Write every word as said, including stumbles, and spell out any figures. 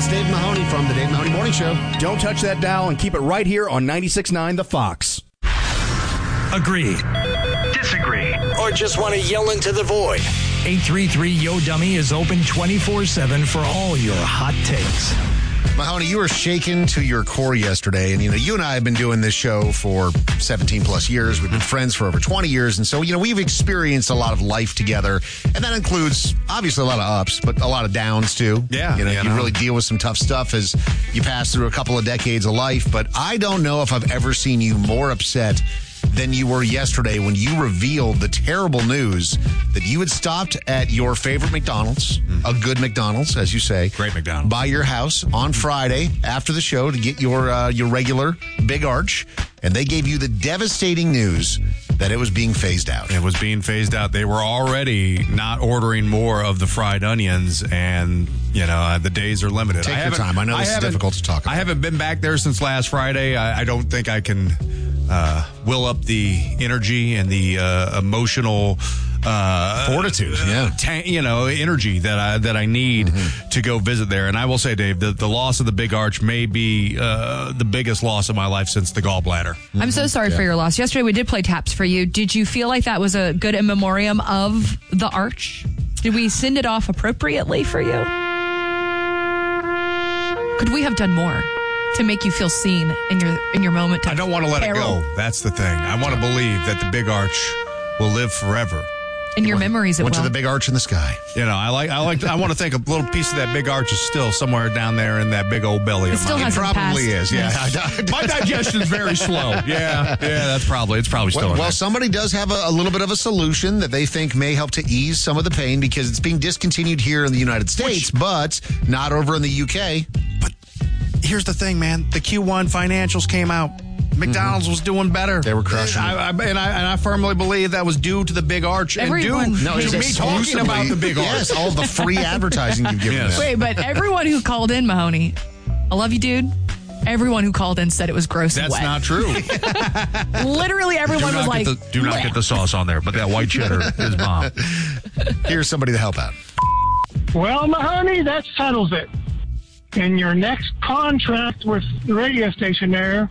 It's Dave Mahoney from the Dave Mahoney Morning Show. Don't touch that dial and keep it right here on ninety-six point nine The Fox. Agree. Disagree. Or just want to yell into the void. eight three three Yo Dummy is open twenty-four seven for all your hot takes. Mahoney, you were shaken to your core yesterday. And, you know, you and I have been doing this show for seventeen plus years. We've been friends for over twenty years. And so, you know, we've experienced a lot of life together. And that includes, obviously, a lot of ups, but a lot of downs, too. Yeah. You know, you you know. really deal with some tough stuff as you pass through a couple of decades of life. But I don't know if I've ever seen you more upset than you were yesterday when you revealed the terrible news that you had stopped at your favorite McDonald's, mm. a good McDonald's, as you say. Great McDonald's. By your house on Friday after the show to get your uh, your regular Big Arch, and they gave you the devastating news that it was being phased out. It was being phased out. They were already not ordering more of the fried onions, and, you know, uh, the days are limited. Take I your haven't- time. I know this is haven't- difficult to talk about. I haven't been back there since last Friday. I, I don't think I can uh, will up the energy and the uh, emotional uh, fortitude, yeah, ta- you know, energy that I that I need mm-hmm. to go visit there. And I will say, Dave, the, the loss of the Big Arch may be uh, the biggest loss of my life since the gallbladder. I'm so sorry yeah. for your loss. Yesterday we did play taps for you. Did you feel like that was a good in memoriam of the Arch? Did we send it off appropriately for you? Could we have done more to make you feel seen in your in your moment? I don't want to let peril? it go. That's the thing. I want to believe that the Big Arch will live forever. In your memories, it Went will. to the Big Arch in the sky. You know, I like, I like, I want to think a little piece of that Big Arch is still somewhere down there in that big old belly It of still mine. It hasn't probably passed. is, yeah. My digestion is very slow. Yeah, yeah, that's probably, it's probably still Well, in well there. somebody does have a, a little bit of a solution that they think may help to ease some of the pain because it's being discontinued here in the United States, Which- but not over in the U K. But here's the thing, man. The Q one financials came out. McDonald's was doing better. They were crushing I, I, and, I, and I firmly believe that was due to the Big Arch Everyone- and due No, to it's me talking exclusively- about the Big Arch. Yes, all the free advertising you've given Yes. them. Wait, but everyone who called in, Mahoney, I love you, dude. Everyone who called in said it was gross and That's wet. not true. Literally, everyone do was not like, get the, do not "Bleh." get the sauce on there, but that white cheddar is bomb. Here's somebody to help out. Well, Mahoney, that settles it. In your next contract with the radio station there,